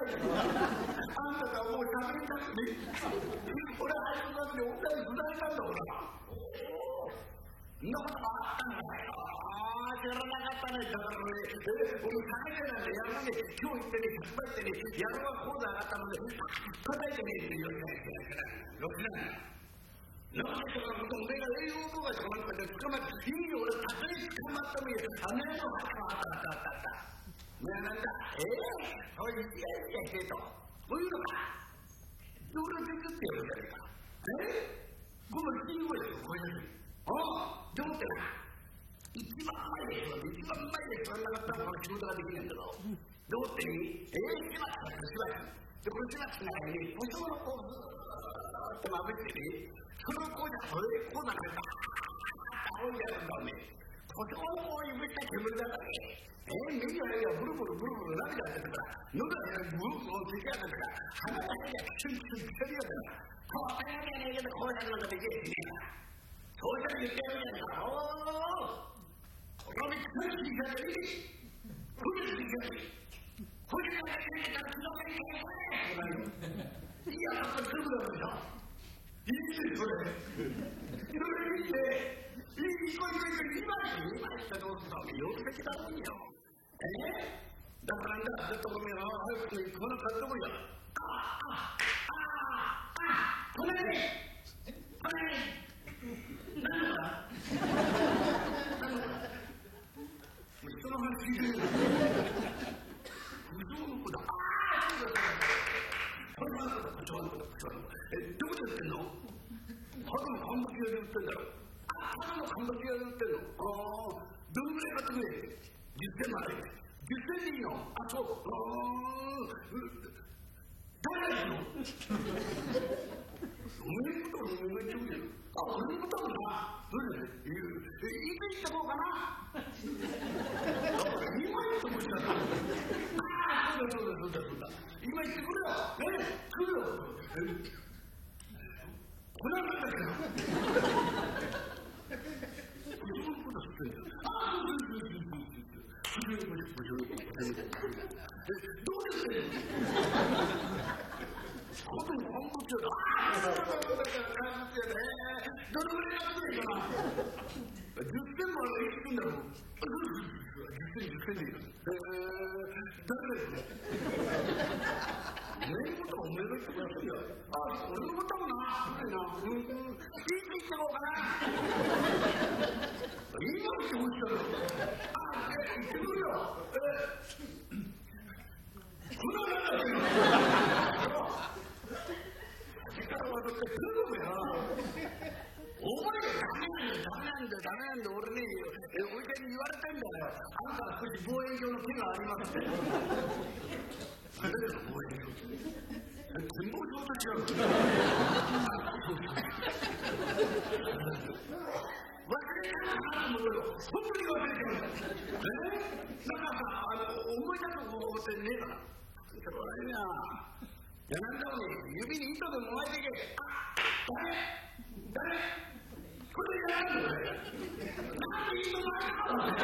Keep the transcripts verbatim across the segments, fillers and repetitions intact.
ないよ。あんたがもう喋りたくね。俺あいつの中で女にぶられたんだ俺は。そんなことあったんだよ。ああ知らなかったね。だからね、俺下げてなんでやるね。今日言ってね、ひゃくばいってね、やるはこうだ上がったので答えてねえって言われないからろくなんなんでそんなこと俺が栄養とかかなんかで捕まっていいよ。俺たとえ捕まってもいいよ。あめのあったあったあったあったねえなんだええそういういやいやしてとそういうのか俺手伝ってやるじゃねえかえごめん聞いてこいよこれああでもってな一番前ですよ一番前でそんなかったらこの仕事ができないんだろでもってにええしばらくしばらくでこのしばらくの間に保証のこうずーっとまぶってねそれをこうじゃそれこうなんか青いやつだね保証のこういうぶった煙だからねえー、目がやブルブルブルブル涙が出てから喉がブルブルついてやったから鼻がキュンキュンキュンやったからこうやってやねえけどこうやってなんかできるしねそうやって言ってやるじゃないかおーこのみっつの聞いたらいいこれ聞いたらいいこれからやってたら気のせいかいやだったらすぐだろじゃいいねそれそれいいねいいこいこいこい今今言ったどうするのよく的だもんよえー、だからなんだちょっとごめんよ早くこの数どこやああああこれねこれね何のだ何のだ人の話聞いてる不動の子だああそうだそうだそうだ不動の子だ不動の子だえどこで売ってんのただの乾物屋で売ってんだろただの乾物屋で売ってんのああどのぐらい買ってくれじゅってんまでじゅってんでいいのあそうああ誰がいいのおめえことおめえって言うけどあ俺のことだなどうだねいつ行ってこうかな今言ってこいだなああそうだそうだそうだそうだ今言ってくれよえ来るよこれは何だっけなこれのこと知ってんだよああそうそうそうそうそうどうですねここに本物中だああそうだそうだそうだどのぐらい買ってくれるかなじゅってんもあれいくんだろうじゅってんじゅってんでいいの誰だよおめえのことはおめえが言ってくださいよあ俺のこともなすごいなうんうんいつ行ってこうかな今言ってほしいだろあ行ってくるよえこれは何だっけ力はどっか来るのよお前がダメなんだダメなんだダメなんだ俺ねおいちゃんに言われたんだよあんたは少し望遠鏡の手がありますって何だよ望遠鏡全部上と違う忘れたなもう本当に忘れてるんだえなんかさあの思い出す方法ってねえかなそれはいいないやなんだろうね指に糸でも巻いてけあ誰誰これやらんのねなんで糸巻いたの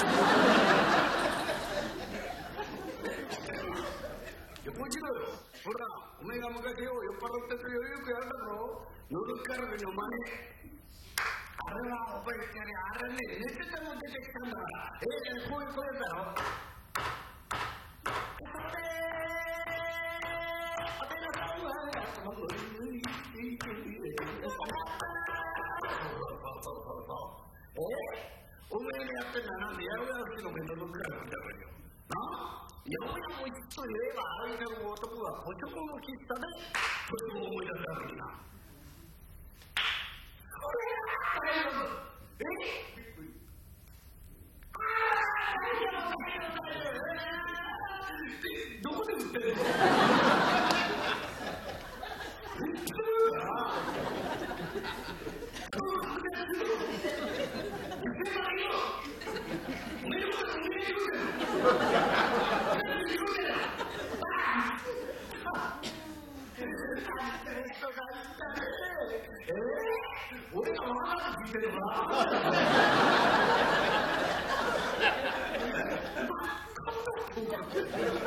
いやこいつだよほらお前が昔よ酔っ払ってるよよくやるだろ乗るからにお前あれは覚えてやれあれね寝てても出てきたんだからええこういう声だろえお前がやってんだなんでやろやろっての面倒のくらいなんだからよなあやおやもいつと言えばあいなる男がポチョコの喫茶でそれを思い出したのになこれは大丈夫えああ大丈夫大丈夫大丈夫どこで売ってるの売ってるよな俺が分からなく聞いてるのかな